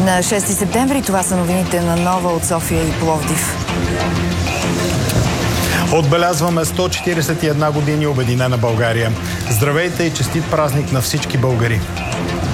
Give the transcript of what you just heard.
На 6 септември това са новините на Нова от София и Пловдив. Отбелязваме 141 години Обединена България. Здравейте и честит празник на всички българи!